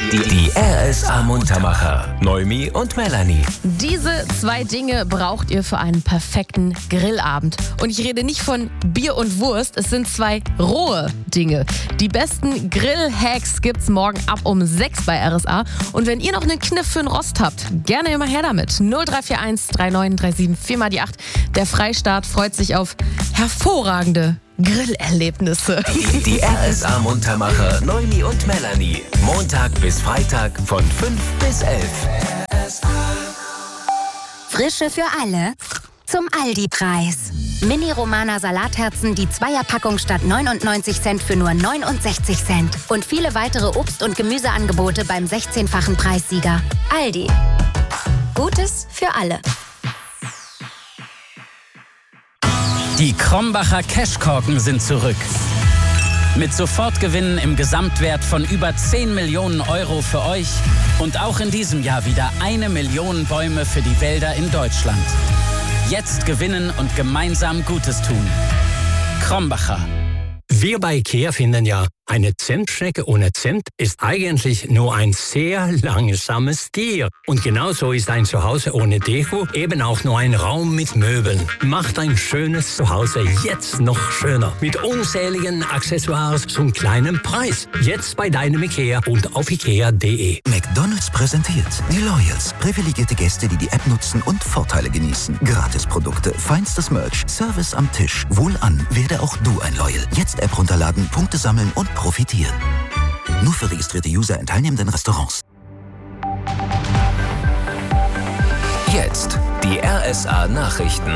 Die RSA Muntermacher, Noemi und Melanie. Diese 2 Dinge braucht ihr für einen perfekten Grillabend. Und ich rede nicht von Bier und Wurst, es sind 2 rohe Dinge. Die besten Grill-Hacks gibt's morgen ab um 6 bei RSA. Und wenn ihr noch einen Kniff für den Rost habt, gerne immer her damit. 0341 3937 4 die 8. Der Freistaat freut sich auf hervorragende Grillerlebnisse. Die RSA Muntermacher, Noemi und Melanie. Montag bis Freitag von 5 bis 11. Frische für alle zum Aldi-Preis. Mini-Romana Salatherzen, die Zweierpackung statt 99 Cent für nur 69 Cent. Und viele weitere Obst- und Gemüseangebote beim 16-fachen Preissieger. Aldi. Gutes für alle. Die Krombacher Cashkorken sind zurück. Mit Sofortgewinnen im Gesamtwert von über 10 Millionen Euro für euch und auch in diesem Jahr wieder 1 Million Bäume für die Wälder in Deutschland. Jetzt gewinnen und gemeinsam Gutes tun. Krombacher. Wir bei IKEA finden ja, eine Zentschnecke ohne Cent ist eigentlich nur ein sehr langsames Tier. Und genauso ist ein Zuhause ohne Deko eben auch nur ein Raum mit Möbeln. Macht ein schönes Zuhause jetzt noch schöner. Mit unzähligen Accessoires zum kleinen Preis. Jetzt bei deinem IKEA und auf ikea.de. McDonald's präsentiert die Loyals. Privilegierte Gäste, die die App nutzen und Vorteile genießen. Gratisprodukte, feinstes Merch, Service am Tisch. Wohlan, werde auch du ein Loyal. Jetzt App runterladen, Punkte sammeln und profitieren. Nur für registrierte User in teilnehmenden Restaurants. Jetzt die RSA Nachrichten.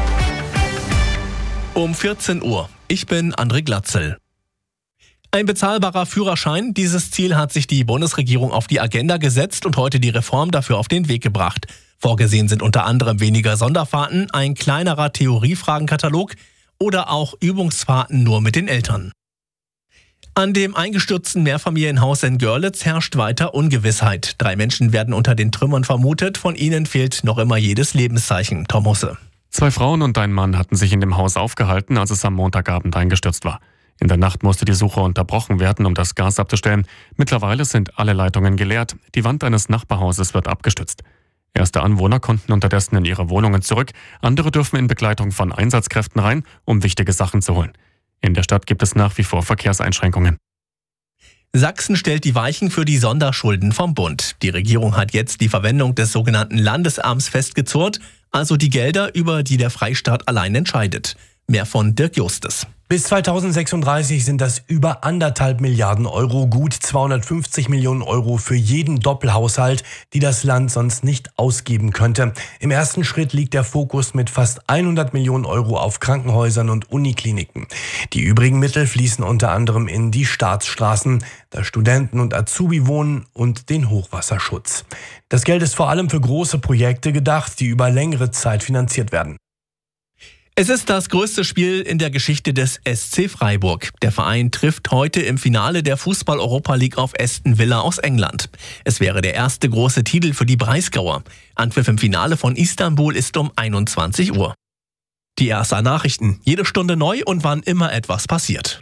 Um 14 Uhr. Ich bin André Glatzel. Ein bezahlbarer Führerschein. Dieses Ziel hat sich die Bundesregierung auf die Agenda gesetzt und heute die Reform dafür auf den Weg gebracht. Vorgesehen sind unter anderem weniger Sonderfahrten, ein kleinerer Theoriefragenkatalog oder auch Übungsfahrten nur mit den Eltern. An dem eingestürzten Mehrfamilienhaus in Görlitz herrscht weiter Ungewissheit. 3 Menschen werden unter den Trümmern vermutet, von ihnen fehlt noch immer jedes Lebenszeichen. Tom Husse. 2 Frauen und ein Mann hatten sich in dem Haus aufgehalten, als es am Montagabend eingestürzt war. In der Nacht musste die Suche unterbrochen werden, um das Gas abzustellen. Mittlerweile sind alle Leitungen geleert. Die Wand eines Nachbarhauses wird abgestützt. Erste Anwohner konnten unterdessen in ihre Wohnungen zurück. Andere dürfen in Begleitung von Einsatzkräften rein, um wichtige Sachen zu holen. In der Stadt gibt es nach wie vor Verkehrseinschränkungen. Sachsen stellt die Weichen für die Sonderschulden vom Bund. Die Regierung hat jetzt die Verwendung des sogenannten Landesamts festgezurrt, also die Gelder, über die der Freistaat allein entscheidet. Mehr von Dirk Justes. Bis 2036 sind das über 1,5 Milliarden Euro, gut 250 Millionen Euro für jeden Doppelhaushalt, die das Land sonst nicht ausgeben könnte. Im ersten Schritt liegt der Fokus mit fast 100 Millionen Euro auf Krankenhäusern und Unikliniken. Die übrigen Mittel fließen unter anderem in die Staatsstraßen, da Studenten und Azubi wohnen und den Hochwasserschutz. Das Geld ist vor allem für große Projekte gedacht, die über längere Zeit finanziert werden. Es ist das größte Spiel in der Geschichte des SC Freiburg. Der Verein trifft heute im Finale der Fußball-Europa League auf Aston Villa aus England. Es wäre der erste große Titel für die Breisgauer. Anpfiff im Finale von Istanbul ist um 21 Uhr. Die RSA Nachrichten. Jede Stunde neu und wann immer etwas passiert.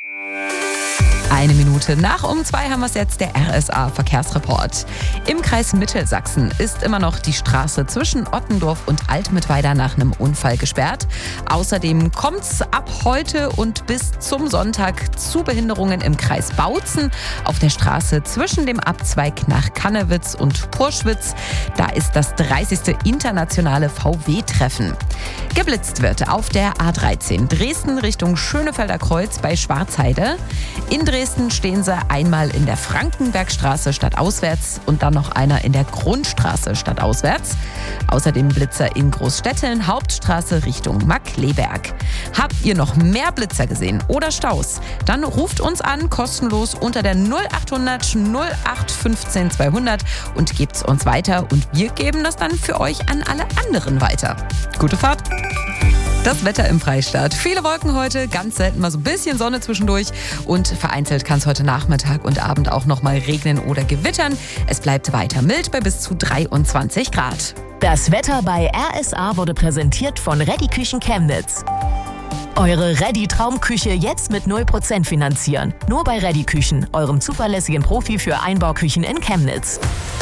1 Minute nach um 2 haben wir es jetzt, der RSA-Verkehrsreport. Im Kreis Mittelsachsen ist immer noch die Straße zwischen Ottendorf und Altmittweida nach einem Unfall gesperrt. Außerdem kommt es ab heute und bis zum Sonntag zu Behinderungen im Kreis Bautzen auf der Straße zwischen dem Abzweig nach Kannewitz und Purschwitz. Da ist das 30. internationale VW-Treffen. Geblitzt wird auf der A13 Dresden Richtung Schönefelder Kreuz bei Schwarzheide. In Dresden stehen sie einmal in der Frankenbergstraße stadtauswärts und dann noch einer in der Grundstraße stadtauswärts. Außerdem Blitzer in Großstetteln, Hauptstraße Richtung Markkleeberg. Habt ihr noch mehr Blitzer gesehen oder Staus? Dann ruft uns an, kostenlos unter der 0800 0815 200 und gebt's uns weiter und wir geben das dann für euch an alle anderen weiter. Gute Fahrt! Das Wetter im Freistaat. Viele Wolken heute, ganz selten mal so ein bisschen Sonne zwischendurch und vereinzelt kann es heute Nachmittag und Abend auch noch mal regnen oder gewittern. Es bleibt weiter mild bei bis zu 23 Grad. Das Wetter bei RSA wurde präsentiert von Reddy Küchen Chemnitz. Eure Reddy-Traumküche jetzt mit 0% finanzieren. Nur bei Reddy Küchen, eurem zuverlässigen Profi für Einbauküchen in Chemnitz.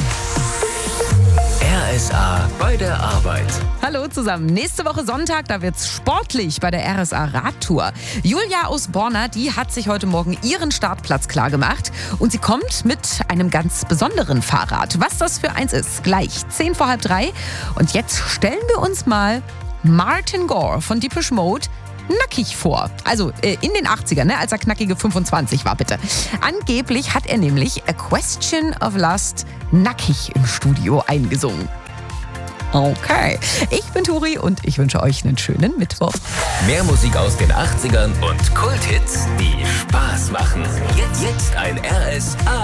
RSA bei der Arbeit. Hallo zusammen. Nächste Woche Sonntag, da wird's sportlich bei der RSA Radtour. Julia aus Borna, die hat sich heute Morgen ihren Startplatz klar gemacht und sie kommt mit einem ganz besonderen Fahrrad. Was das für eins ist, gleich 2:10. Und jetzt stellen wir uns mal Martin Gore von Depeche Mode nackig vor. Also in den 80ern, ne, als er knackige 25 war, bitte. Angeblich hat er nämlich A Question of Lust nackig im Studio eingesungen. Okay, ich bin Turi und ich wünsche euch einen schönen Mittwoch. Mehr Musik aus den 80ern und Kulthits, die Spaß machen. Jetzt ein RSA.